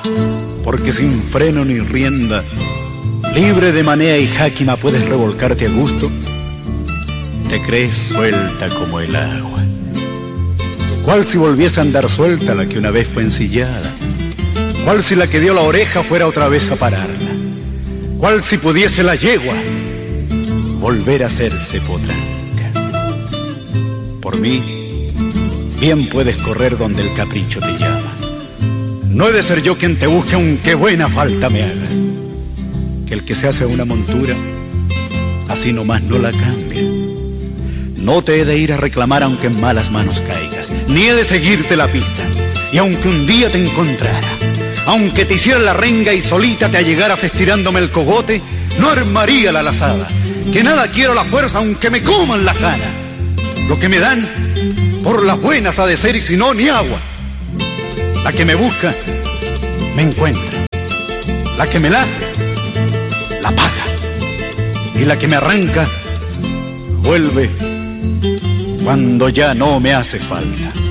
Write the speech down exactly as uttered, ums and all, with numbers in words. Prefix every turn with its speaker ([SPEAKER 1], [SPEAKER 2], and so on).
[SPEAKER 1] porque sin freno ni rienda, libre de manea y jáquima, puedes revolcarte a gusto. Te crees suelta como el agua, cual si volviese a andar suelta la que una vez fue ensillada, cual si la que dio la oreja fuera otra vez a pararla, cual si pudiese la yegua volver a hacerse potranca. Por mí, bien puedes correr donde el capricho te llama. No he de ser yo quien te busque aunque buena falta me hagas, que el que se hace una montura, así nomás no la cambia. No te he de ir a reclamar aunque en malas manos caigas, ni he de seguirte la pista, y aunque un día te encontrara, aunque te hiciera la renga y solita te allegaras estirándome el cogote, no armaría la lazada, que nada quiero la fuerza aunque me coman la cara. Lo que me dan, por las buenas ha de ser y si no, ni agua. La que me busca, me encuentra. La que me la hace, la paga. Y la que me arranca, vuelve cuando ya no me hace falta.